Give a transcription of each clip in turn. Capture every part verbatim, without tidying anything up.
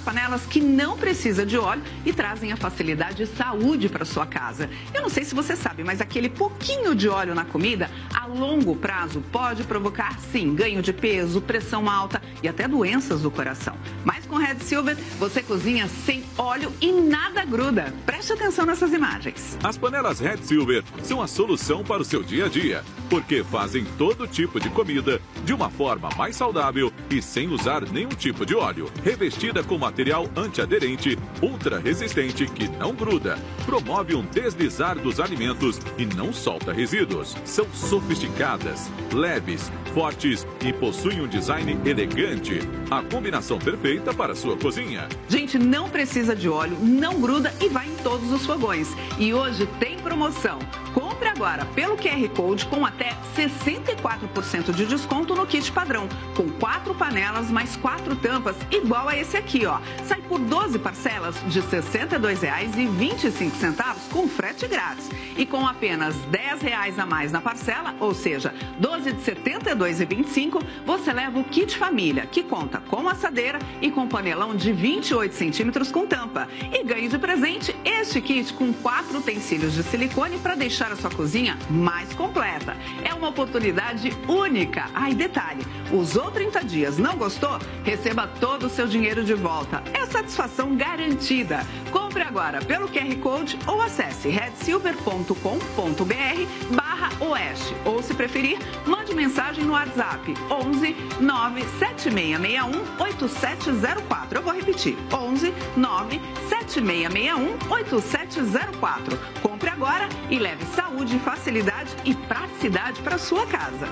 panelas que não precisam de óleo e trazem a facilidade e saúde para sua casa. Eu não sei se você sabe, mas aquele pouquinho de óleo na comida, a longo prazo, pode provocar, sim, ganho de peso, pressão alta e até doenças do coração. Mas com Red Silver, você cozinha sem óleo e nada gruda. Preste atenção nessas imagens. As panelas Red Silver são a solução para o seu dia a dia, porque fazem todo tipo de comida de uma forma mais saudável e sem usar nenhum tipo de óleo. Revestida com material antiaderente, ultra resistente que não gruda, promove um deslizar dos alimentos e não solta resíduos. São sofisticadas, leves, fortes e possuem um design elegante. A combinação perfeita para a sua cozinha. Gente, não precisa de óleo, não gruda e vai em todos os fogões. E hoje tem promoção. Compre agora pelo Q R Code com até sessenta e quatro por cento de desconto no kit padrão, com quatro panelas mais quatro tampas, igual a esse aqui, ó. Sai por doze parcelas de sessenta e dois reais e vinte e cinco centavos com frete grátis. E com apenas dez reais a mais na parcela, ou seja, doze de setenta e dois reais e vinte e cinco centavos, você leva o kit família, que conta com assadeira e com panelão de vinte e oito centímetros com tampa. E ganhe de presente este kit com quatro utensílios de silicone para deixar a sua cozinha mais completa. É uma oportunidade única. Ah, e detalhe, usou trinta dias, não gostou? Receba todo o seu dinheiro de volta. É satisfação garantida. Compre agora pelo Q R Code ou acesse red silver ponto com ponto br barra oeste. Ou, se preferir, mande mensagem no WhatsApp onze nove sete seis seis um oito sete zero quatro. Eu vou repetir, onze nove sete seis seis um oito sete zero quatro. Compre agora e leve saúde, facilidade e praticidade para sua casa.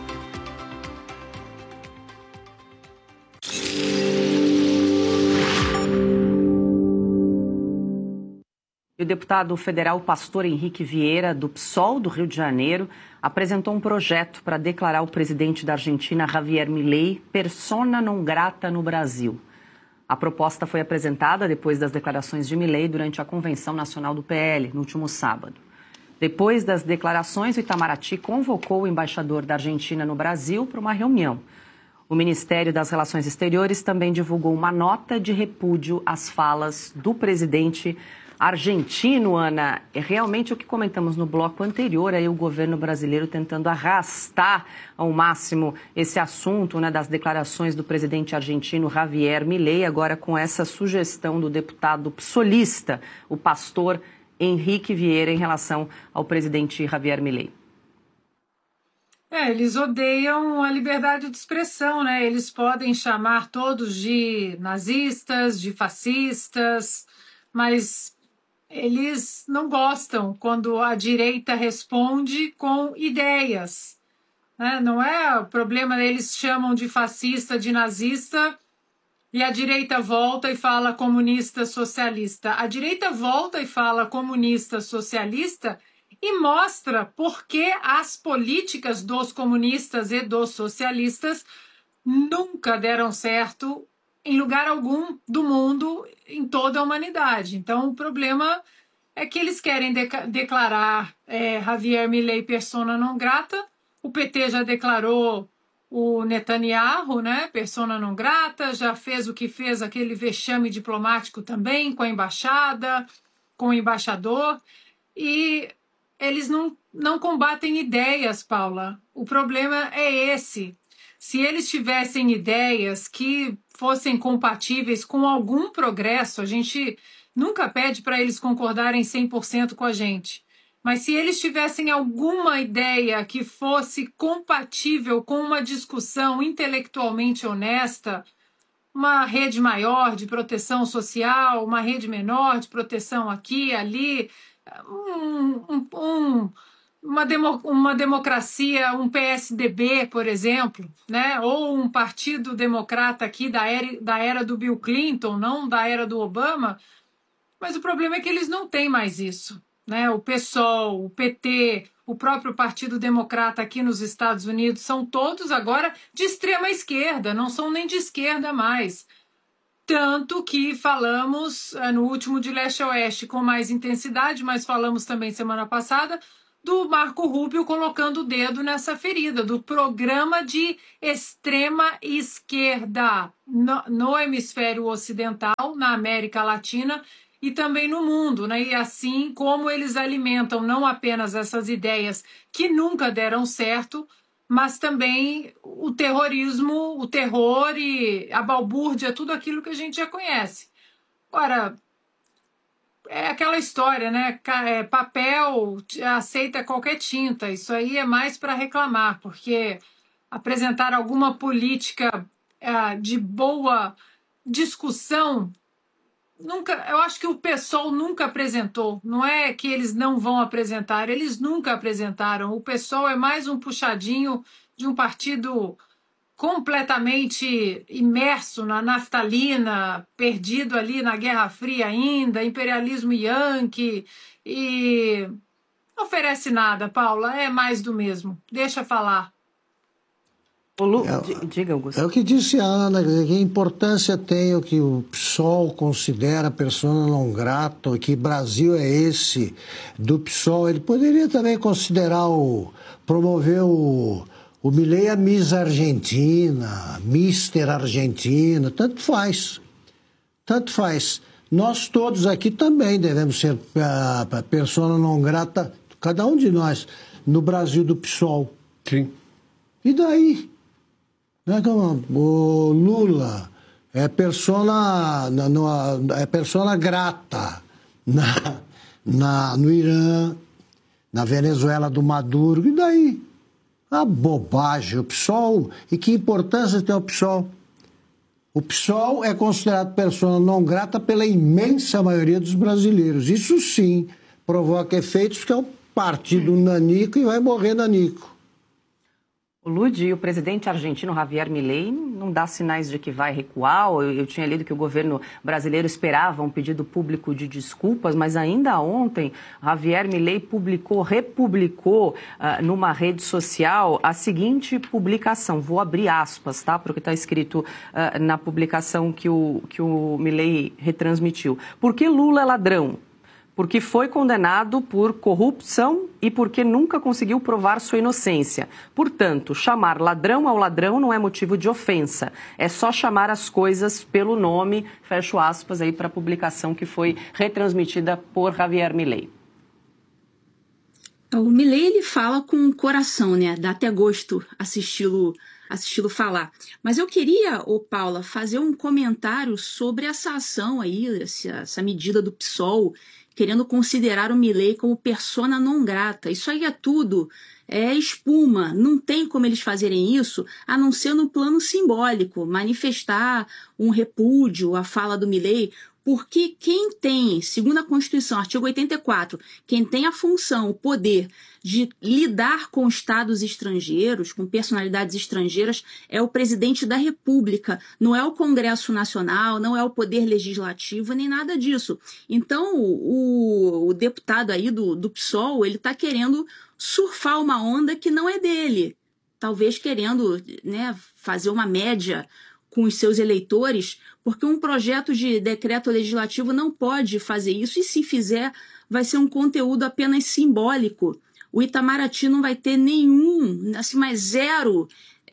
E o deputado federal Pastor Henrique Vieira, do P SOL do Rio de Janeiro, apresentou um projeto para declarar o presidente da Argentina, Javier Milei, persona non grata no Brasil. A proposta foi apresentada depois das declarações de Milei durante a Convenção Nacional do P L, no último sábado. Depois das declarações, o Itamaraty convocou o embaixador da Argentina no Brasil para uma reunião. O Ministério das Relações Exteriores também divulgou uma nota de repúdio às falas do presidente argentino, Ana. É realmente o que comentamos no bloco anterior, aí o governo brasileiro tentando arrastar ao máximo esse assunto, né, das declarações do presidente argentino Javier Milei, agora com essa sugestão do deputado psolista, o pastor Henrique Vieira, em relação ao presidente Javier Milei. É, eles odeiam a liberdade de expressão, né? Eles podem chamar todos de nazistas, de fascistas, mas eles não gostam quando a direita responde com ideias, né? Não é o problema, eles chamam de fascista, de nazista, e a direita volta e fala comunista, socialista. A direita volta e fala comunista, socialista e mostra por que as políticas dos comunistas e dos socialistas nunca deram certo em lugar algum do mundo, em toda a humanidade. Então, o problema é que eles querem de declarar é, Javier Milei persona non grata. O P T já declarou o Netanyahu, né, persona non grata, já fez o que fez, aquele vexame diplomático também, com a embaixada, com o embaixador, e eles não, não combatem ideias, Paula. O problema é esse. Se eles tivessem ideias que fossem compatíveis com algum progresso, a gente nunca pede para eles concordarem cem por cento com a gente. Mas se eles tivessem alguma ideia que fosse compatível com uma discussão intelectualmente honesta, uma rede maior de proteção social, uma rede menor de proteção aqui, ali, um, um, um, uma, demo, uma democracia, um P S D B, por exemplo, né? Ou um partido democrata aqui da era, da era do Bill Clinton, não da era do Obama, mas o problema é que eles não têm mais isso, né? O P SOL, o P T, o próprio Partido Democrata aqui nos Estados Unidos são todos agora de extrema esquerda, não são nem de esquerda mais. Tanto que falamos no último de leste a oeste com mais intensidade, mas falamos também semana passada do Marco Rubio colocando o dedo nessa ferida, do programa de extrema esquerda no, no hemisfério ocidental, na América Latina e também no mundo, né? E assim como eles alimentam não apenas essas ideias que nunca deram certo, mas também o terrorismo, o terror e a balbúrdia, tudo aquilo que a gente já conhece. Ora, é aquela história, né? É, papel aceita qualquer tinta. Isso aí é mais para reclamar, porque apresentar alguma política é, de boa discussão, nunca. Eu acho que o PSOL nunca apresentou. Não é que eles não vão apresentar, eles nunca apresentaram. O PSOL é mais um puxadinho de um partido completamente imerso na naftalina, perdido ali na Guerra Fria ainda, imperialismo yankee, e não oferece nada, Paula, é mais do mesmo. Deixa falar. Lu, é, diga, Augusto. É o que disse a Ana, que importância tem o que o PSOL considera persona non grata, que Brasil é esse do PSOL. Ele poderia também considerar o promover o O Milei é Miss Argentina, Mister Argentina, tanto faz, tanto faz. Nós todos aqui também devemos ser uh, persona non grata, cada um de nós, no Brasil do PSOL. Sim. E daí? O Lula é persona, é persona grata na, na, no Irã, na Venezuela do Maduro, e daí? A bobagem, o PSOL. E que importância tem o PSOL? O PSOL é considerado persona non grata pela imensa maioria dos brasileiros. Isso sim provoca efeitos, porque é um partido nanico e vai morrer nanico. O Ludi, o presidente argentino Javier Milei não dá sinais de que vai recuar. Eu, eu tinha lido que o governo brasileiro esperava um pedido público de desculpas, mas ainda ontem Javier Milei publicou, republicou uh, numa rede social a seguinte publicação. Vou abrir aspas, tá? Porque está escrito uh, na publicação que o, que o Milei retransmitiu. Por que Lula é ladrão? Porque foi condenado por corrupção e porque nunca conseguiu provar sua inocência. Portanto, chamar ladrão ao ladrão não é motivo de ofensa. É só chamar as coisas pelo nome, fecho aspas aí para a publicação que foi retransmitida por Javier Milei. O Milei, ele fala com o coração, né? Dá até gosto assisti-lo assisti-lo falar. Mas eu queria, ô Paula, fazer um comentário sobre essa ação aí, essa, essa medida do PSOL, querendo considerar o Milei como persona non grata. Isso aí é tudo, é espuma. Não tem como eles fazerem isso, a não ser no plano simbólico, manifestar um repúdio à fala do Milei, porque quem tem, segundo a Constituição, artigo oitenta e quatro, quem tem a função, o poder de lidar com estados estrangeiros, com personalidades estrangeiras, é o presidente da República, não é o Congresso Nacional, não é o Poder Legislativo, nem nada disso. Então, o, o deputado aí do, do PSOL, ele está querendo surfar uma onda que não é dele, talvez querendo, né, fazer uma média com os seus eleitores, porque um projeto de decreto legislativo não pode fazer isso, e se fizer, vai ser um conteúdo apenas simbólico. O Itamaraty não vai ter nenhum, assim, mais zero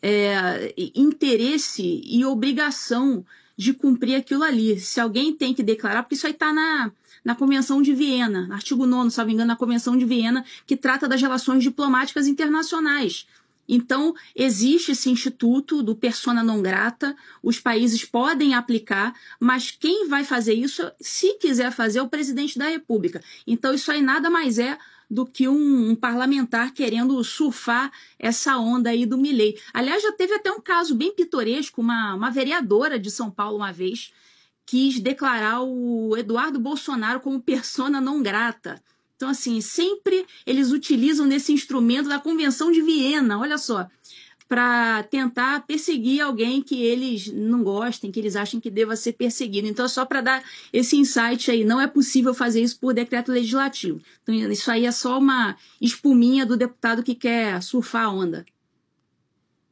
é, interesse e obrigação de cumprir aquilo ali. Se alguém tem que declarar, porque isso aí está na, na Convenção de Viena, artigo nono, se não me engano, na Convenção de Viena, que trata das relações diplomáticas internacionais. Então, existe esse instituto do persona non grata, os países podem aplicar, mas quem vai fazer isso, se quiser fazer, é o presidente da República. Então, isso aí nada mais é do que um, um parlamentar querendo surfar essa onda aí do Milei. Aliás, já teve até um caso bem pitoresco, uma, uma vereadora de São Paulo uma vez quis declarar o Eduardo Bolsonaro como persona non grata. Então, assim, sempre eles utilizam desse instrumento da Convenção de Viena, olha só, para tentar perseguir alguém que eles não gostem, que eles achem que deva ser perseguido. Então, só para dar esse insight aí, não é possível fazer isso por decreto legislativo. Então, isso aí é só uma espuminha do deputado que quer surfar a onda.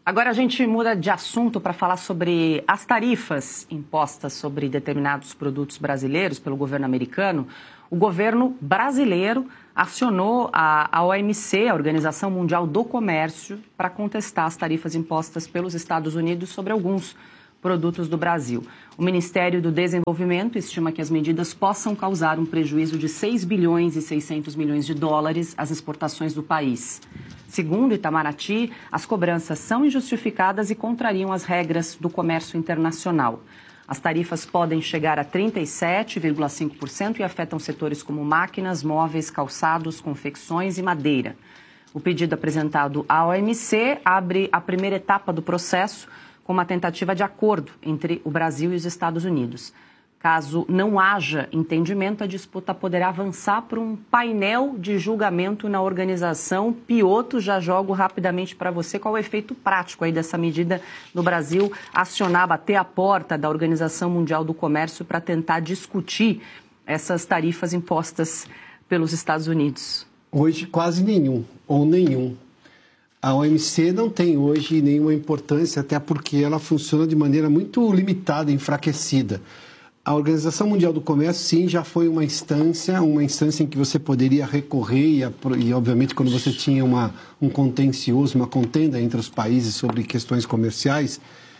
Agora a gente muda de assunto para falar sobre as tarifas impostas sobre determinados produtos brasileiros pelo governo americano. O governo brasileiro acionou a O M C, a Organização Mundial do Comércio, para contestar as tarifas impostas pelos Estados Unidos sobre alguns produtos do Brasil. O Ministério do Desenvolvimento estima que as medidas possam causar um prejuízo de seis bilhões e seiscentos milhões de dólares às exportações do país. Segundo Itamaraty, as cobranças são injustificadas e contrariam as regras do comércio internacional. As tarifas podem chegar a trinta e sete vírgula cinco por cento e afetam setores como máquinas, móveis, calçados, confecções e madeira. O pedido apresentado à O M C abre a primeira etapa do processo com uma tentativa de acordo entre o Brasil e os Estados Unidos. Caso não haja entendimento, a disputa poderá avançar para um painel de julgamento na organização. Pioto, já jogo rapidamente para você qual é o efeito prático aí dessa medida no Brasil, acionar, bater a porta da Organização Mundial do Comércio para tentar discutir essas tarifas impostas pelos Estados Unidos. Hoje quase nenhum, ou nenhum. A O M C não tem hoje nenhuma importância, até porque ela funciona de maneira muito limitada, enfraquecida. A Organização Mundial do Comércio, sim, já foi uma instância, uma instância em que você poderia recorrer e, e obviamente, quando você tinha uma, um contencioso, uma contenda entre os países sobre questões comerciais,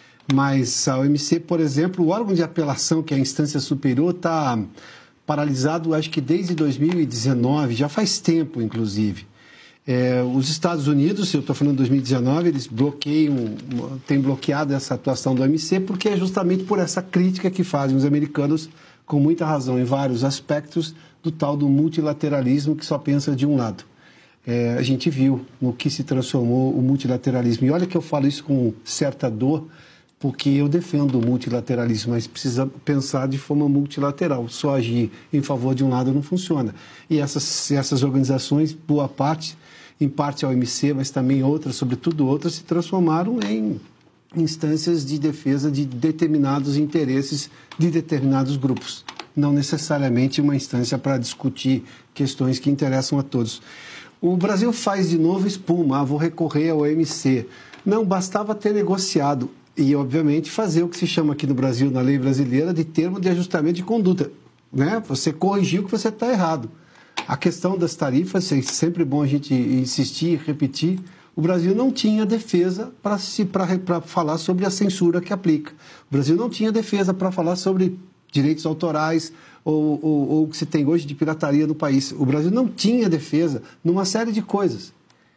mas a O M C, por exemplo, o órgão de apelação, que é a instância superior, está paralisado, acho que desde dois mil e dezenove, já faz tempo, inclusive. É, os Estados Unidos, eu estou falando de dois mil e dezenove, eles bloqueiam, têm bloqueado essa atuação do O M C porque é justamente por essa crítica que fazem os americanos, com muita razão em vários aspectos, do tal do multilateralismo que só pensa de um lado. É, a gente viu no que se transformou o multilateralismo. E olha que eu falo isso com certa dor, porque eu defendo o multilateralismo, mas precisa pensar de forma multilateral. Só agir em favor de um lado não funciona. E essas, essas organizações, boa parte, em parte a O M C, mas também outras, sobretudo outras, se transformaram em instâncias de defesa de determinados interesses de determinados grupos. Não necessariamente uma instância para discutir questões que interessam a todos. O Brasil faz de novo espuma, ah, vou recorrer ao O M C. Não, bastava ter negociado e, obviamente, fazer o que se chama aqui no Brasil, na lei brasileira, de termo de ajustamento de conduta. Né? Você corrigiu que você está errado. A questão das tarifas, é sempre bom a gente insistir e repetir, o Brasil não tinha defesa para falar sobre a censura que aplica. O Brasil não tinha defesa para falar sobre direitos autorais ou, ou, ou o que se tem hoje de pirataria no país. O Brasil não tinha defesa numa série de coisas.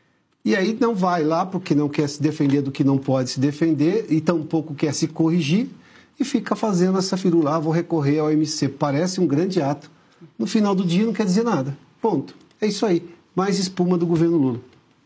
E aí não vai lá porque não quer se defender do que não pode se defender e tampouco quer se corrigir e fica fazendo essa firula, ah, vou recorrer ao O M C. Parece um grande ato. No final do dia não quer dizer nada. Ponto. É isso aí. Mais espuma do governo Lula.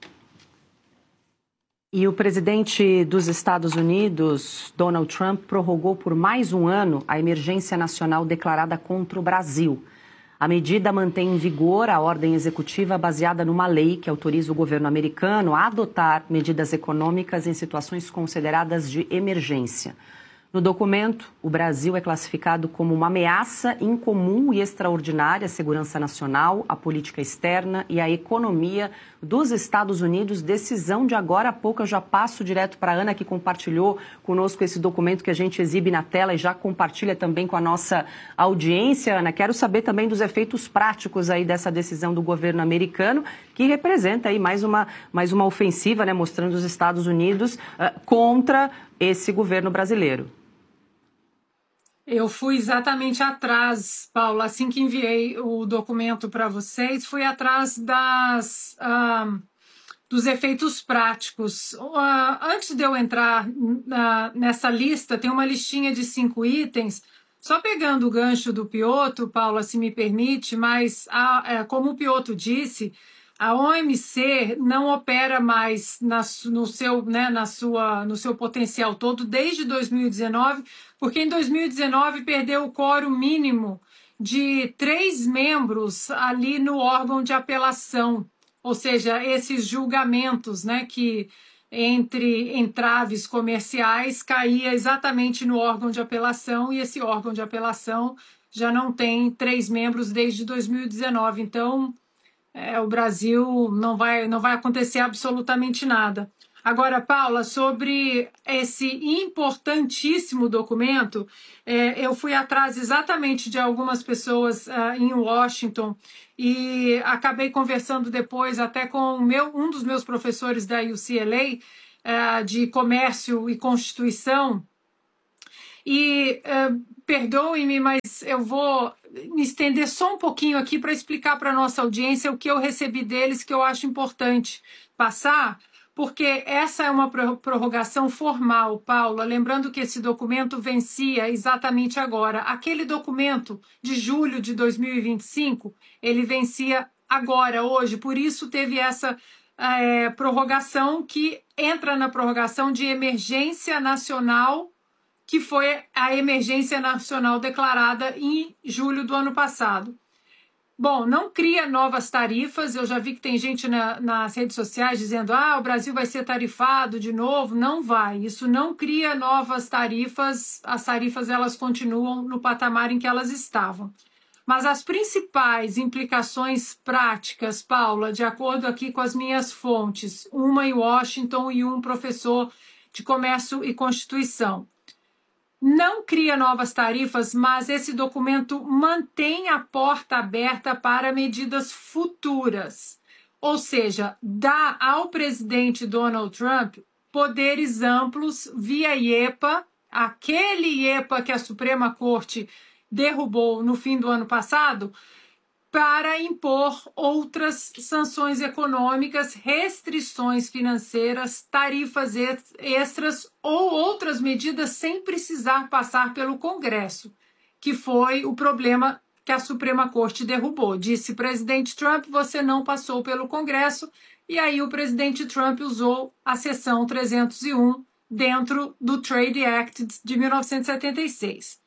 E o presidente dos Estados Unidos, Donald Trump, prorrogou por mais um ano a emergência nacional declarada contra o Brasil. A medida mantém em vigor a ordem executiva baseada numa lei que autoriza o governo americano a adotar medidas econômicas em situações consideradas de emergência. No documento, o Brasil é classificado como uma ameaça incomum e extraordinária à segurança nacional, à política externa e à economia dos Estados Unidos. Decisão de agora a pouco. Eu já passo direto para a Ana, que compartilhou conosco esse documento que a gente exibe na tela e já compartilha também com a nossa audiência. Ana, quero saber também dos efeitos práticos aí dessa decisão do governo americano, que representa aí mais uma, mais uma ofensiva, né, mostrando os Estados Unidos uh, contra esse governo brasileiro. Eu fui exatamente atrás, Paula, assim que enviei o documento para vocês, fui atrás das, uh, dos efeitos práticos. Uh, antes de eu entrar uh, nessa lista, tem uma listinha de cinco itens, só pegando o gancho do Pioto, Paula, se me permite, mas uh, uh, como o Pioto disse, a O M C não opera mais na, no, seu, né, na sua, no seu potencial todo desde dois mil e dezenove, porque em dois mil e dezenove perdeu o quórum mínimo de três membros ali no órgão de apelação, ou seja, esses julgamentos, né, que entre entraves comerciais caía exatamente no órgão de apelação, e esse órgão de apelação já não tem três membros desde dois mil e dezenove. Então, é, o Brasil não vai, não vai acontecer absolutamente nada. Agora, Paula, sobre esse importantíssimo documento, é, eu fui atrás exatamente de algumas pessoas uh, em Washington e acabei conversando depois até com o meu, um dos meus professores da U C L A, uh, de Comércio e Constituição. E uh, perdoem-me, mas eu vou me estender só um pouquinho aqui para explicar para a nossa audiência o que eu recebi deles, que eu acho importante passar, porque essa é uma prorrogação formal, Paula. Lembrando que esse documento vencia exatamente agora. Aquele documento de julho de dois mil e vinte e cinco, ele vencia agora, hoje. Por isso teve essa é, prorrogação que entra na prorrogação de emergência nacional, que foi a emergência nacional declarada em julho do ano passado. Bom, não cria novas tarifas, eu já vi que tem gente na, nas redes sociais dizendo ah, o Brasil vai ser tarifado de novo. Não vai, isso não cria novas tarifas, as tarifas elas continuam no patamar em que elas estavam. Mas as principais implicações práticas, Paula, de acordo aqui com as minhas fontes, uma em Washington e um professor de Comércio e Constituição, não cria novas tarifas, mas esse documento mantém a porta aberta para medidas futuras. Ou seja, dá ao presidente Donald Trump poderes amplos via I E P A, aquele I E P A que a Suprema Corte derrubou no fim do ano passado, para impor outras sanções econômicas, restrições financeiras, tarifas extras ou outras medidas sem precisar passar pelo Congresso, que foi o problema que a Suprema Corte derrubou. Disse presidente Trump, você não passou pelo Congresso, e aí o presidente Trump usou a seção trezentos e um dentro do Trade Act de mil novecentos e setenta e seis.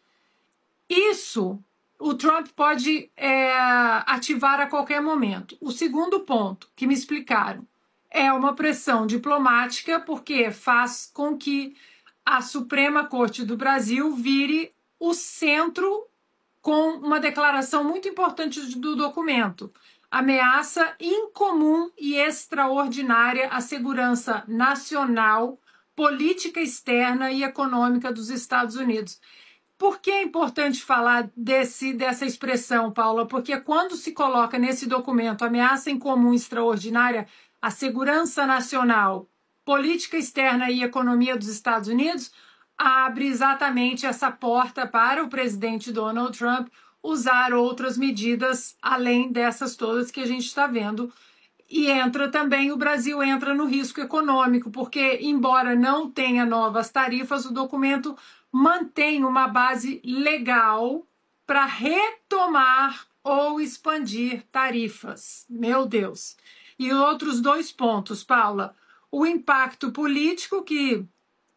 Isso o Trump pode é, ativar a qualquer momento. O segundo ponto que me explicaram é uma pressão diplomática, porque faz com que a Suprema Corte do Brasil vire o centro com uma declaração muito importante do documento. Ameaça incomum e extraordinária à segurança nacional, política externa e econômica dos Estados Unidos. Por que é importante falar desse, dessa expressão, Paula? Porque quando se coloca nesse documento ameaça incomum extraordinária à segurança nacional, política externa e economia dos Estados Unidos, abre exatamente essa porta para o presidente Donald Trump usar outras medidas além dessas todas que a gente está vendo. E entra também, o Brasil entra no risco econômico, porque embora não tenha novas tarifas, o documento mantém uma base legal para retomar ou expandir tarifas. Meu Deus! E outros dois pontos, Paula. O impacto político, que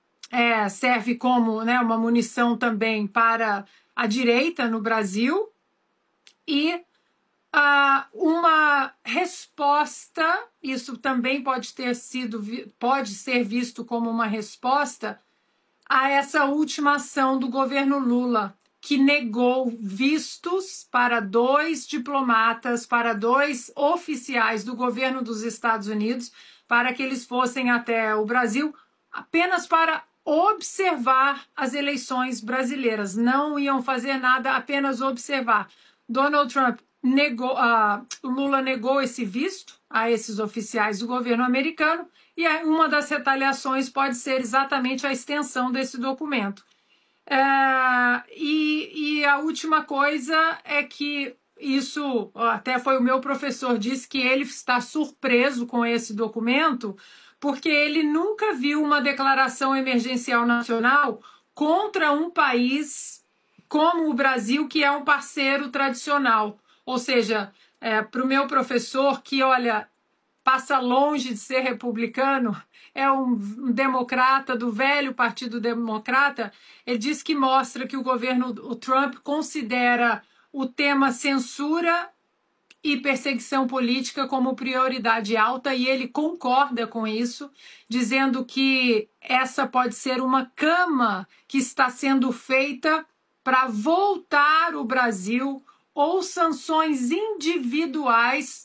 é, serve como, né, uma munição também para a direita no Brasil, e uh, uma resposta, isso também pode ter sido, pode ser visto como uma resposta a essa última ação do governo Lula, que negou vistos para dois diplomatas, para dois oficiais do governo dos Estados Unidos, para que eles fossem até o Brasil apenas para observar as eleições brasileiras. Não iam fazer nada, apenas observar. Donald Trump negou, uh, Lula negou esse visto a esses oficiais do governo americano, e uma das retaliações pode ser exatamente a extensão desse documento. É, e, e a última coisa é que isso, até foi o meu professor, disse que ele está surpreso com esse documento, porque ele nunca viu uma declaração emergencial nacional contra um país como o Brasil, que é um parceiro tradicional. Ou seja, é, para o meu professor, que, olha, passa longe de ser republicano, é um democrata do velho Partido Democrata, ele diz que mostra que o governo, o Trump, considera o tema censura e perseguição política como prioridade alta, e ele concorda com isso, dizendo que essa pode ser uma cama que está sendo feita para voltar o Brasil, ou sanções individuais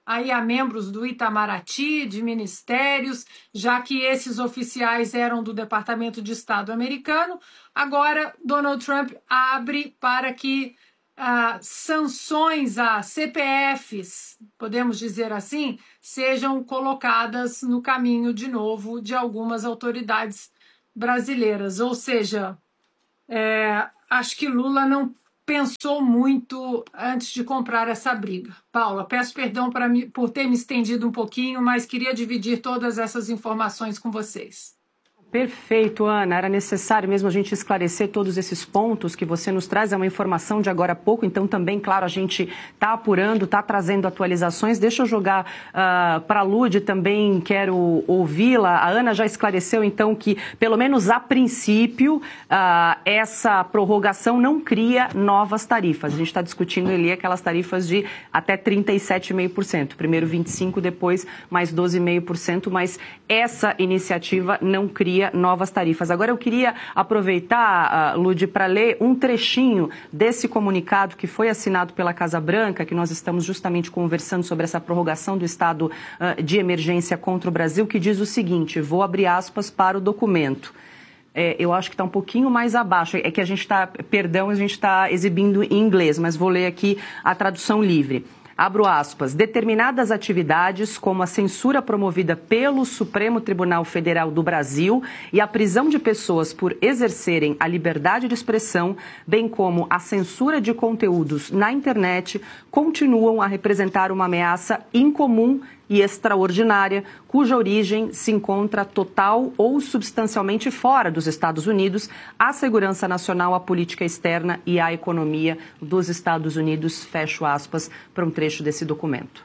aí a membros do Itamaraty, de ministérios, já que esses oficiais eram do Departamento de Estado americano. Agora, Donald Trump abre para que ah, sanções a C P Fs, podemos dizer assim, sejam colocadas no caminho de novo de algumas autoridades brasileiras. Ou seja, é, acho que Lula não pensou muito antes de comprar essa briga. Paula, peço perdão para mim, por ter me estendido um pouquinho, mas queria dividir todas essas informações com vocês. Perfeito, Ana. Era necessário mesmo a gente esclarecer todos esses pontos que você nos traz. É uma informação de agora a pouco, então também, claro, a gente está apurando, está trazendo atualizações. Deixa eu jogar uh, para a Lud, também quero ouvi-la. A Ana já esclareceu, então, que, pelo menos a princípio, uh, essa prorrogação não cria novas tarifas. A gente está discutindo ali aquelas tarifas de até trinta e sete vírgula cinco por cento. Primeiro vinte e cinco por cento, depois mais doze vírgula cinco por cento, mas essa iniciativa não cria novas tarifas. Agora eu queria aproveitar, uh, Lud, para ler um trechinho desse comunicado que foi assinado pela Casa Branca, que nós estamos justamente conversando sobre essa prorrogação do estado uh, de emergência contra o Brasil, que diz o seguinte, vou abrir aspas para o documento. É, eu acho que está um pouquinho mais abaixo, é que a gente está, perdão, a gente está exibindo em inglês, mas vou ler aqui a tradução livre. Abro aspas, determinadas atividades, como a censura promovida pelo Supremo Tribunal Federal do Brasil e a prisão de pessoas por exercerem a liberdade de expressão, bem como a censura de conteúdos na internet, continuam a representar uma ameaça incomum e extraordinária, cuja origem se encontra total ou substancialmente fora dos Estados Unidos, à segurança nacional, à política externa e à economia dos Estados Unidos, fecho aspas, para um trecho desse documento.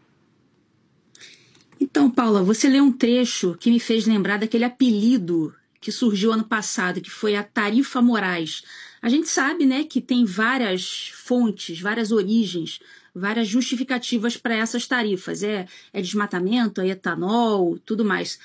Então, Paula, você leu um trecho que me fez lembrar daquele apelido que surgiu ano passado, que foi a Tarifa Moraes. A gente sabe, né, que tem várias fontes, várias origens, várias justificativas para essas tarifas. É, é desmatamento, é etanol, tudo mais.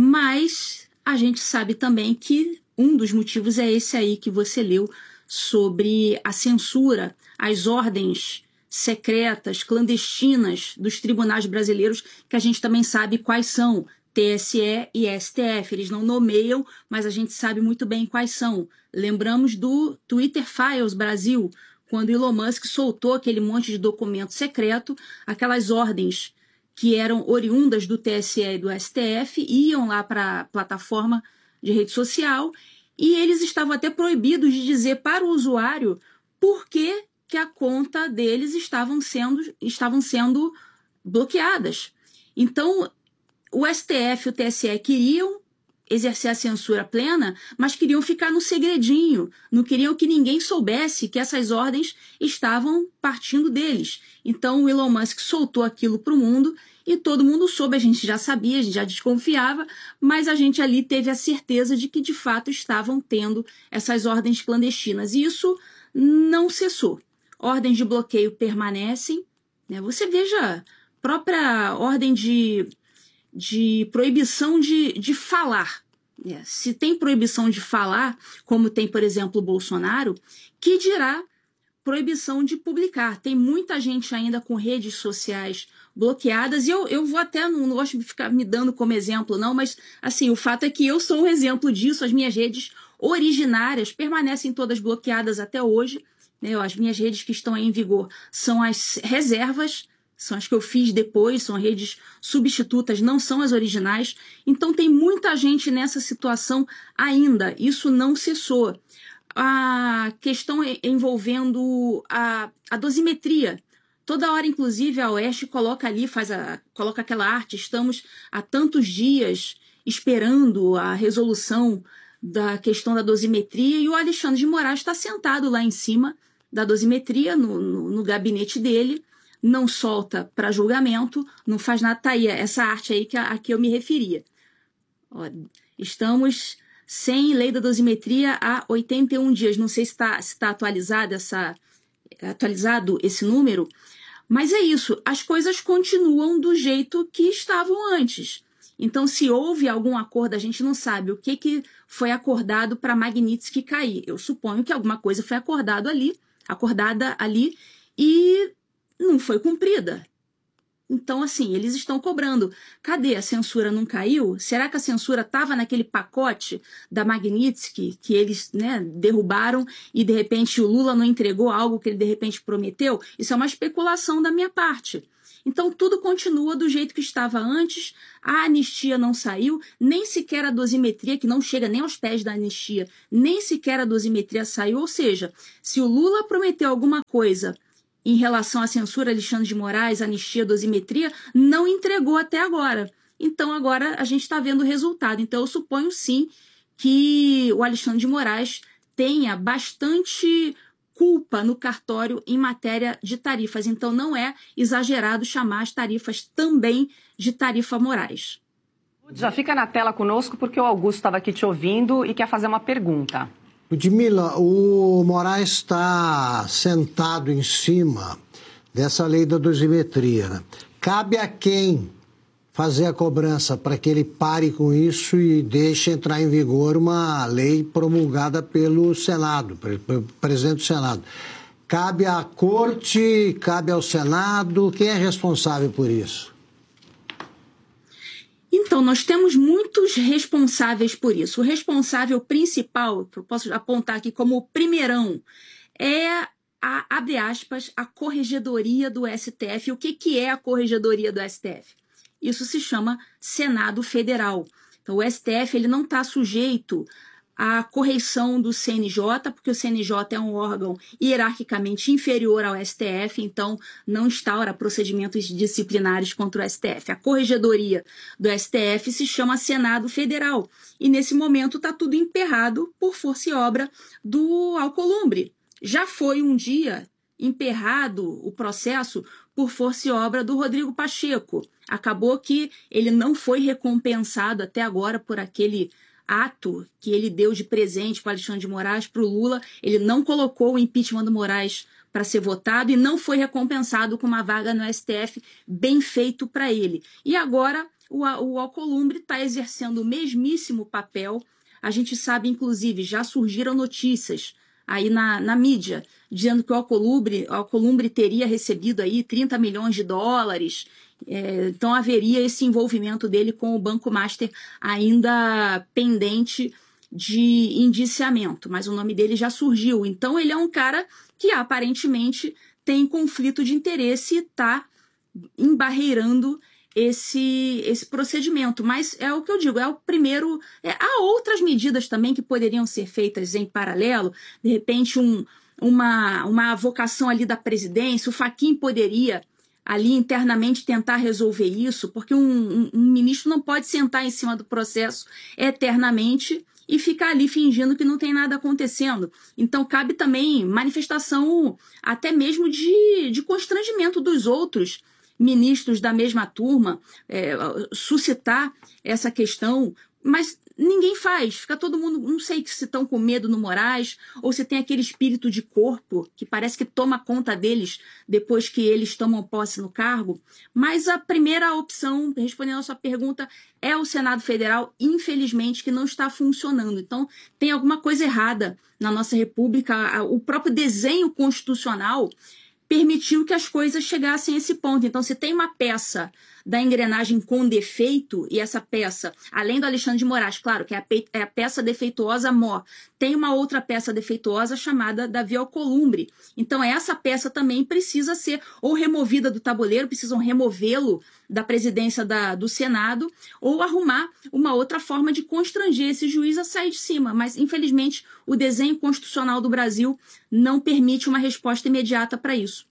Mas a gente sabe também que um dos motivos é esse aí que você leu sobre a censura, as ordens secretas, clandestinas dos tribunais brasileiros, que a gente também sabe quais são, T S E e S T F. Eles não nomeiam, mas a gente sabe muito bem quais são. Lembramos do Twitter Files Brasil, quando Elon Musk soltou aquele monte de documento secreto, aquelas ordens que eram oriundas do T S E e do S T F, iam lá para a plataforma de rede social e eles estavam até proibidos de dizer para o usuário por que, que a conta deles estavam sendo, estavam sendo bloqueadas. Então, o S T F e o T S E queriam exercer a censura plena, mas queriam ficar no segredinho, não queriam que ninguém soubesse que essas ordens estavam partindo deles. Então o Elon Musk soltou aquilo para o mundo e todo mundo soube, a gente já sabia, a gente já desconfiava, mas a gente ali teve a certeza de que de fato estavam tendo essas ordens clandestinas. E isso não cessou. Ordens de bloqueio permanecem, né? Você veja, a própria ordem de... de proibição de, de falar. É, se tem proibição de falar, como tem, por exemplo, o Bolsonaro, que dirá proibição de publicar. Tem muita gente ainda com redes sociais bloqueadas, e eu, eu vou até, não, não gosto de ficar me dando como exemplo, não, mas assim, o fato é que eu sou um exemplo disso, as minhas redes originárias permanecem todas bloqueadas até hoje, né? As minhas redes que estão aí em vigor são as reservas, são as que eu fiz depois, são redes substitutas, não são as originais. Então tem muita gente nessa situação ainda, isso não cessou. A questão envolvendo a, a dosimetria. Toda hora, inclusive, a Oeste coloca ali, faz a, coloca aquela arte, estamos há tantos dias esperando a resolução da questão da dosimetria, e o Alexandre de Moraes está sentado lá em cima da dosimetria, no, no, no gabinete dele, não solta para julgamento, não faz nada. Tá aí, essa arte aí que a, a que eu me referia. Ó, estamos sem lei da dosimetria há oitenta e um dias. Não sei se está se tá atualizado, essa, atualizado esse número, mas é isso. As coisas continuam do jeito que estavam antes. Então, se houve algum acordo, a gente não sabe o que, que foi acordado para Magnitsky cair. Eu suponho que alguma coisa foi acordado ali, acordada ali e não foi cumprida. Então, assim, eles estão cobrando. Cadê? A censura não caiu? Será que a censura estava naquele pacote da Magnitsky que eles, né, derrubaram e, de repente, o Lula não entregou algo que ele, de repente, prometeu? Isso é uma especulação da minha parte. Então, tudo continua do jeito que estava antes, a anistia não saiu, nem sequer a dosimetria, que não chega nem aos pés da anistia, nem sequer a dosimetria saiu. Ou seja, se o Lula prometeu alguma coisa em relação à censura, Alexandre de Moraes, anistia, dosimetria, não entregou até agora. Então, agora a gente está vendo o resultado. Então, eu suponho, sim, que o Alexandre de Moraes tenha bastante culpa no cartório em matéria de tarifas. Então, não é exagerado chamar as tarifas também de tarifa Moraes. Já fica na tela conosco, porque o Augusto estava aqui te ouvindo e quer fazer uma pergunta. Ludmila, o Moraes está sentado em cima dessa lei da dosimetria, né? Cabe a quem fazer a cobrança para que ele pare com isso e deixe entrar em vigor uma lei promulgada pelo Senado, pelo presidente do Senado. Cabe à Corte, cabe ao Senado, quem é responsável por isso? Então, nós temos muitos responsáveis por isso. O responsável principal, que eu posso apontar aqui como o primeirão, é a, abre aspas, a Corregedoria do S T F. O que, que é a Corregedoria do S T F? Isso se chama Senado Federal. Então, o S T F ele não está sujeito à correição do C N J, porque o C N J é um órgão hierarquicamente inferior ao S T F, então não instaura procedimentos disciplinares contra o S T F. A Corregedoria do S T F se chama Senado Federal, e nesse momento está tudo emperrado por força e obra do Alcolumbre. Já foi um dia emperrado o processo por força e obra do Rodrigo Pacheco. Acabou que ele não foi recompensado até agora por aquele ato que ele deu de presente para Alexandre de Moraes, para o Lula. Ele não colocou o impeachment do Moraes para ser votado e não foi recompensado com uma vaga no S T F, bem feito para ele. E agora o, o Alcolumbre está exercendo o mesmíssimo papel. A gente sabe, inclusive, já surgiram notícias aí na, na mídia, dizendo que o Alcolumbre, o Alcolumbre teria recebido aí trinta milhões de dólares, é, então haveria esse envolvimento dele com o Banco Master ainda pendente de indiciamento, mas o nome dele já surgiu. Então ele é um cara que aparentemente tem conflito de interesse e está embarreirando esse, esse procedimento, mas é o que eu digo, é o primeiro, é, há outras medidas também que poderiam ser feitas em paralelo, de repente um, uma, uma avocação ali da presidência, o Fachin poderia ali internamente tentar resolver isso, porque um, um, um ministro não pode sentar em cima do processo eternamente e ficar ali fingindo que não tem nada acontecendo. Então cabe também manifestação até mesmo de, de constrangimento dos outros ministros da mesma turma, é, suscitar essa questão, mas ninguém faz, fica todo mundo, não sei se estão com medo no Moraes, ou se tem aquele espírito de corpo que parece que toma conta deles depois que eles tomam posse no cargo, mas a primeira opção, respondendo a sua pergunta, é o Senado Federal, infelizmente, que não está funcionando. Então, tem alguma coisa errada na nossa República, o próprio desenho constitucional permitiu que as coisas chegassem a esse ponto. Então, se tem uma peça da engrenagem com defeito, e essa peça, além do Alexandre de Moraes, claro, que é a, pe é a peça defeituosa mor, tem uma outra peça defeituosa chamada Davi Alcolumbre. Então, essa peça também precisa ser ou removida do tabuleiro, precisam removê-lo da presidência da, do Senado, ou arrumar uma outra forma de constranger esse juiz a sair de cima. Mas, infelizmente, o desenho constitucional do Brasil não permite uma resposta imediata para isso.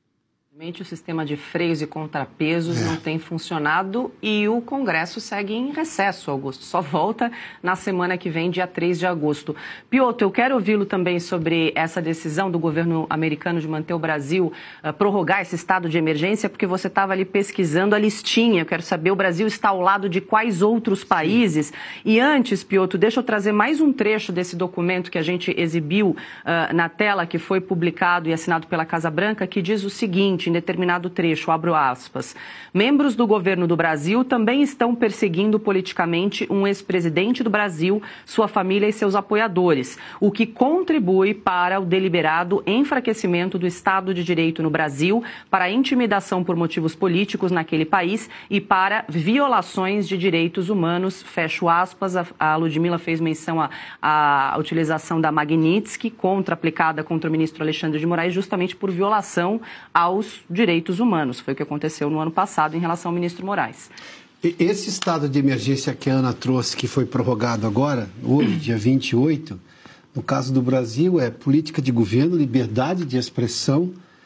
O sistema de freios e contrapesos é. não tem funcionado e o Congresso segue em recesso, Augusto. Só volta na semana que vem, dia três de agosto. Piotr, eu quero ouvi-lo também sobre essa decisão do governo americano de manter o Brasil, uh, prorrogar esse estado de emergência, porque você estava ali pesquisando a listinha. Eu quero saber, o Brasil está ao lado de quais outros países? E antes, Piotr, deixa eu trazer mais um trecho desse documento que a gente exibiu uh, na tela, que foi publicado e assinado pela Casa Branca, que diz o seguinte: seguinte, em determinado trecho, abro aspas, membros do governo do Brasil também estão perseguindo politicamente um ex-presidente do Brasil, sua família e seus apoiadores, o que contribui para o deliberado enfraquecimento do Estado de Direito no Brasil, para a intimidação por motivos políticos naquele país e para violações de direitos humanos, fecho aspas. A, a Ludmila fez menção à, à utilização da Magnitsky contra, aplicada contra o ministro Alexandre de Moraes, justamente por violação aos direitos humanos. Foi o que aconteceu no ano passado em relação ao ministro Moraes. Esse estado de emergência que a Ana trouxe, que foi prorrogado agora, hoje, dia vinte e oito, no caso do Brasil, é política de governo, liberdade de expressão,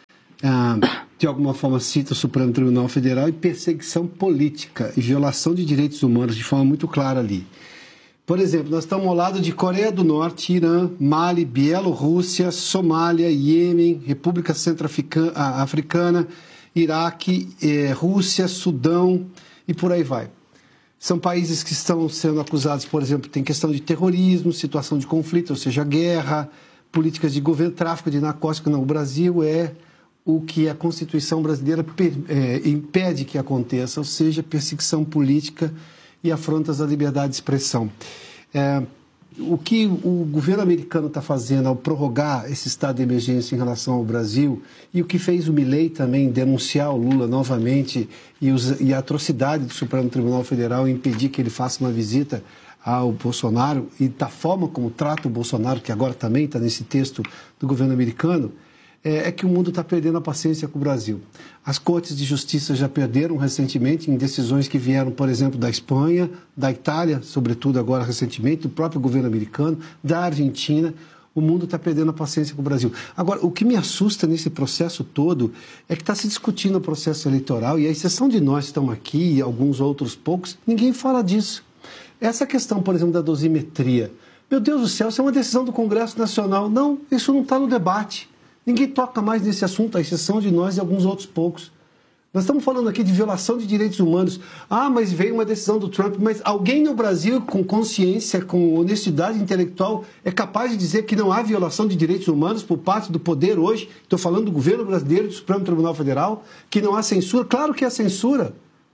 ah, de alguma forma cita o Supremo Tribunal Federal, e perseguição política e violação de direitos humanos de forma muito clara ali. Por exemplo, nós estamos ao lado de Coreia do Norte, Irã, Mali, Bielorrússia, Somália, Iêmen, República Centro-Africana, Iraque, eh, Rússia, Sudão e por aí vai. São países que estão sendo acusados, por exemplo, tem questão de terrorismo, situação de conflito, ou seja, guerra, políticas de governo, tráfico de narcóticos. Não, o Brasil é o que a Constituição brasileira per, é, impede que aconteça, ou seja, perseguição política e afrontas à liberdade de expressão. É, o que o governo americano está fazendo ao prorrogar esse estado de emergência em relação ao Brasil, e o que fez o Milei também denunciar o Lula novamente e, os, e a atrocidade do Supremo Tribunal Federal em impedir que ele faça uma visita ao Bolsonaro, e da forma como trata o Bolsonaro, que agora também está nesse texto do governo americano, é que o mundo está perdendo a paciência com o Brasil. As cortes de justiça já perderam recentemente em decisões que vieram, por exemplo, da Espanha, da Itália, sobretudo agora recentemente, do próprio governo americano, da Argentina. O mundo está perdendo a paciência com o Brasil. Agora, o que me assusta nesse processo todo é que está se discutindo o processo eleitoral, e a exceção de nós que estamos aqui e alguns outros poucos, ninguém fala disso. Essa questão, por exemplo, da dosimetria. Meu Deus do céu, isso é uma decisão do Congresso Nacional. Não, isso não está no debate. Ninguém toca mais nesse assunto, à exceção de nós e alguns outros poucos. Nós estamos falando aqui de violação de direitos humanos. Ah, mas veio uma decisão do Trump. Mas alguém no Brasil, com consciência, com honestidade intelectual, é capaz de dizer que não há violação de direitos humanos por parte do poder hoje? Estou falando do governo brasileiro, do Supremo Tribunal Federal, que não há censura? Claro que há censura.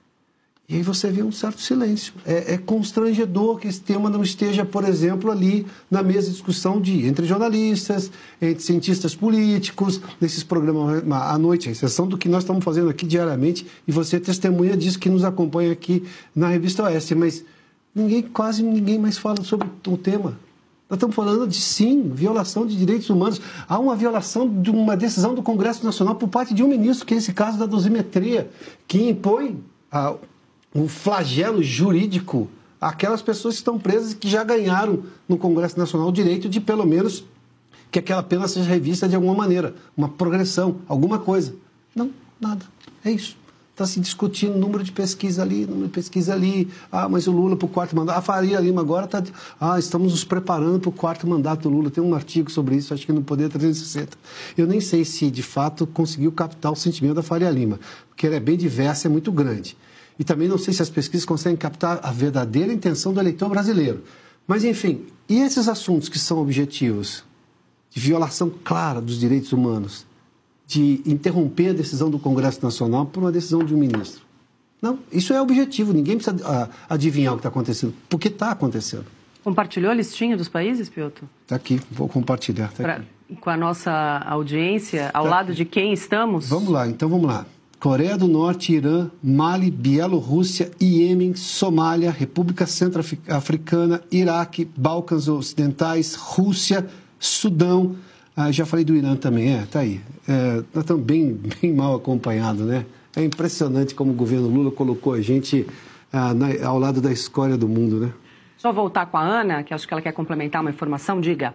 E aí você vê um certo silêncio. É, é constrangedor que esse tema não esteja, por exemplo, ali na mesa de discussão de, entre jornalistas, entre cientistas políticos, nesses programas à noite, a exceção do que nós estamos fazendo aqui diariamente, e você testemunha disso que nos acompanha aqui na Revista Oeste. Mas ninguém, quase ninguém mais fala sobre o tema. Nós estamos falando de, sim, violação de direitos humanos. Há uma violação de uma decisão do Congresso Nacional por parte de um ministro, que é esse caso da dosimetria, que impõe a um flagelo jurídico àquelas pessoas que estão presas e que já ganharam no Congresso Nacional o direito de, pelo menos, que aquela pena seja revista de alguma maneira, uma progressão, alguma coisa. Não, nada. É isso. Está se discutindo número de pesquisa ali, número de pesquisa ali. Ah, mas o Lula para o quarto mandato. A Faria Lima agora está... Ah, estamos nos preparando para o quarto mandato do Lula. Tem um artigo sobre isso, acho que no Poder trezentos e sessenta. Eu nem sei se, de fato, conseguiu captar o sentimento da Faria Lima, porque ela é bem diversa, é muito grande. E também não sei se as pesquisas conseguem captar a verdadeira intenção do eleitor brasileiro. Mas, enfim, e esses assuntos que são objetivos? De violação clara dos direitos humanos, de interromper a decisão do Congresso Nacional por uma decisão de um ministro. Não, isso é objetivo, ninguém precisa adivinhar o que está acontecendo, porque está acontecendo. Compartilhou a listinha dos países, Piotr? Está aqui, vou compartilhar. Tá pra, aqui. Com a nossa audiência, ao tá. lado de quem estamos? Vamos lá, então vamos lá. Coreia do Norte, Irã, Mali, Bielorrússia, Iêmen, Somália, República Centro-Africana, Iraque, Balcãs Ocidentais, Rússia, Sudão. Ah, já falei do Irã também, é, tá aí. É, nós estamos bem, bem mal acompanhados, né? É impressionante como o governo Lula colocou a gente ah, na, ao lado da escória do mundo, né? Só voltar com a Ana, que acho que ela quer complementar uma informação, diga.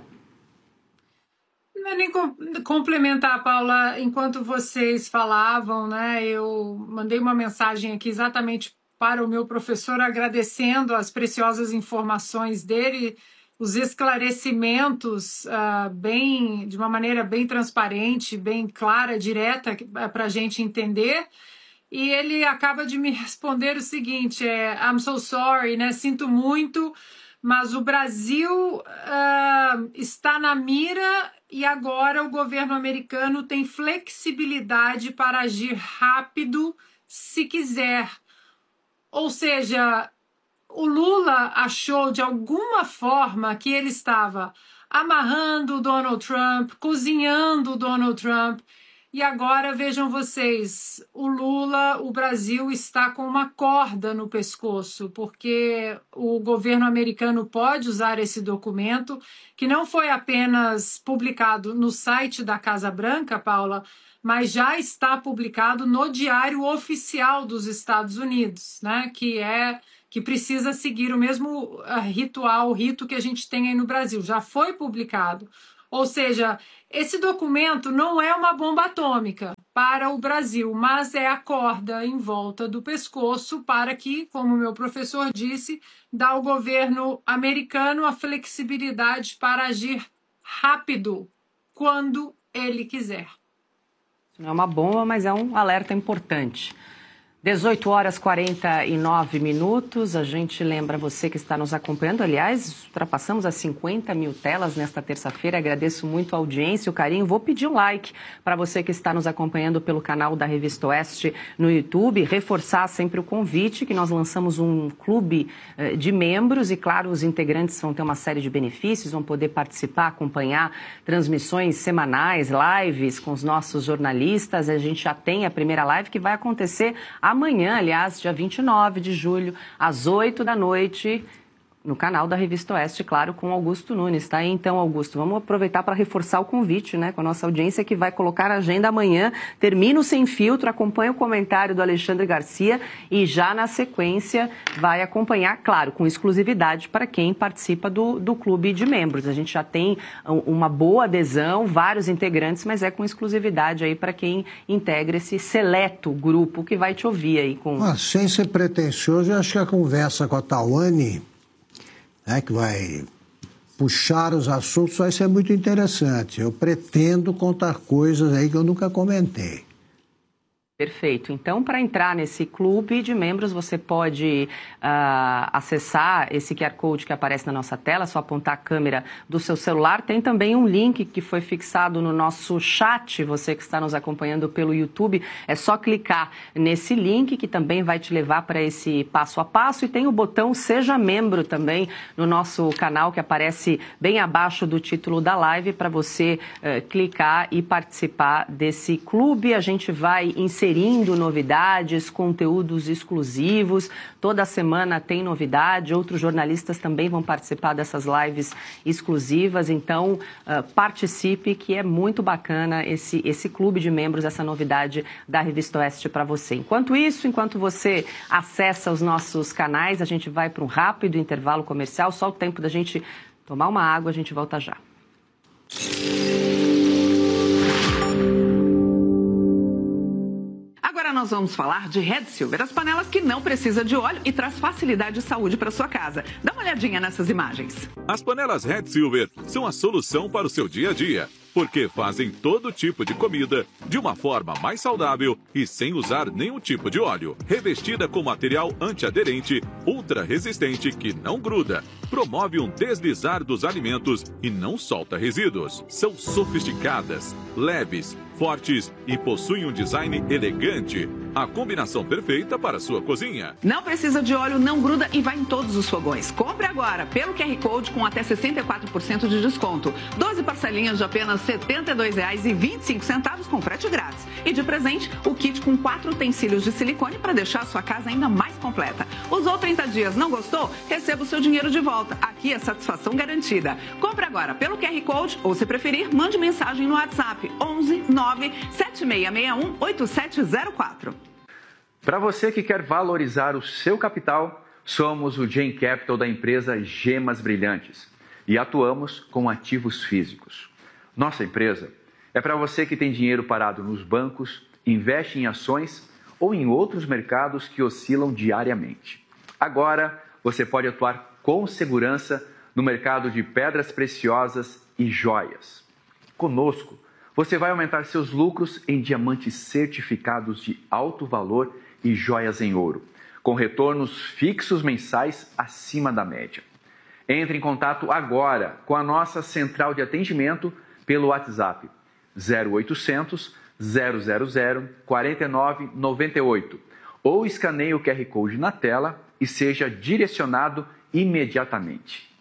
Não é nem complementar, Paula, enquanto vocês falavam, né, eu mandei uma mensagem aqui exatamente para o meu professor, agradecendo as preciosas informações dele, os esclarecimentos uh, bem, de uma maneira bem transparente, bem clara, direta, para a gente entender. E ele acaba de me responder o seguinte, é, I'm so sorry, né, sinto muito, mas o Brasil uh, está na mira e agora o governo americano tem flexibilidade para agir rápido se quiser. Ou seja, o Lula achou de alguma forma que ele estava amarrando o Donald Trump, cozinhando o Donald Trump. E agora, vejam vocês, o Lula, o Brasil está com uma corda no pescoço, porque o governo americano pode usar esse documento, que não foi apenas publicado no site da Casa Branca, Paula, mas já está publicado no Diário Oficial dos Estados Unidos, né? Que é que precisa seguir o mesmo ritual, o rito que a gente tem aí no Brasil. Já foi publicado. Ou seja, esse documento não é uma bomba atômica para o Brasil, mas é a corda em volta do pescoço para que, como o meu professor disse, dá ao governo americano a flexibilidade para agir rápido quando ele quiser. Não é uma bomba, mas é um alerta importante. dezoito horas e quarenta e nove minutos, a gente lembra você que está nos acompanhando, aliás, ultrapassamos as cinquenta mil telas nesta terça-feira, agradeço muito a audiência, o carinho, vou pedir um like para você que está nos acompanhando pelo canal da Revista Oeste no YouTube, reforçar sempre o convite que nós lançamos um clube de membros e, claro, os integrantes vão ter uma série de benefícios, vão poder participar, acompanhar transmissões semanais, lives com os nossos jornalistas, a gente já tem a primeira live que vai acontecer amanhã. Amanhã, aliás, dia vinte e nove de julho, às oito da noite, no canal da Revista Oeste, claro, com Augusto Nunes, tá? Então, Augusto, vamos aproveitar para reforçar o convite, né, com a nossa audiência que vai colocar a agenda amanhã. Termina o Sem Filtro, acompanha o comentário do Alexandre Garcia e já na sequência vai acompanhar, claro, com exclusividade para quem participa do, do clube de membros. A gente já tem uma boa adesão, vários integrantes, mas é com exclusividade aí para quem integra esse seleto grupo que vai te ouvir aí com... Ah, sem ser pretensioso, eu acho que a conversa com a Tawane, né, que vai puxar os assuntos, vai ser muito interessante. Eu pretendo contar coisas aí que eu nunca comentei. Perfeito. Então, para entrar nesse clube de membros, você pode uh, acessar esse Q R Code que aparece na nossa tela, só apontar a câmera do seu celular. Tem também um link que foi fixado no nosso chat, você que está nos acompanhando pelo YouTube. É só clicar nesse link que também vai te levar para esse passo a passo. E tem o botão Seja Membro também no nosso canal, que aparece bem abaixo do título da live, para você uh, clicar e participar desse clube. A gente vai inserir inserindo novidades, conteúdos exclusivos. Toda semana tem novidade, outros jornalistas também vão participar dessas lives exclusivas. Então, uh, participe, que é muito bacana esse, esse clube de membros, essa novidade da Revista Oeste para você. Enquanto isso, enquanto você acessa os nossos canais, a gente vai para um rápido intervalo comercial, só o tempo da gente tomar uma água, a gente volta já. Agora nós vamos falar de Red Silver, as panelas que não precisa de óleo e traz facilidade e saúde para sua casa. Dá uma olhadinha nessas imagens. As panelas Red Silver são a solução para o seu dia a dia, porque fazem todo tipo de comida de uma forma mais saudável e sem usar nenhum tipo de óleo. Revestida com material antiaderente, ultra resistente que não gruda, promove um deslizar dos alimentos e não solta resíduos. São sofisticadas, leves, fortes e possuem um design elegante. A combinação perfeita para a sua cozinha. Não precisa de óleo, não gruda e vai em todos os fogões. Compre agora pelo Q R Code com até sessenta e quatro por cento de desconto. doze parcelinhas de apenas setenta e dois reais e vinte e cinco centavos com frete grátis. E de presente, o kit com quatro utensílios de silicone para deixar a sua casa ainda mais completa. Usou trinta dias, não gostou? Receba o seu dinheiro de volta. Aqui é satisfação garantida. Compre agora pelo Q R Code ou, se preferir, mande mensagem no WhatsApp onze nove sete seis seis um oito sete zero quatro. Para você que quer valorizar o seu capital, somos o Gen Capital da empresa Gemas Brilhantes e atuamos com ativos físicos. Nossa empresa é para você que tem dinheiro parado nos bancos, investe em ações ou em outros mercados que oscilam diariamente. Agora, você pode atuar com segurança no mercado de pedras preciosas e joias. Conosco, você vai aumentar seus lucros em diamantes certificados de alto valor e joias em ouro, com retornos fixos mensais acima da média. Entre em contato agora com a nossa central de atendimento pelo WhatsApp zero oitocentos, zero zero zero, quatro nove nove oito ou escaneie o Q R Code na tela e seja direcionado imediatamente.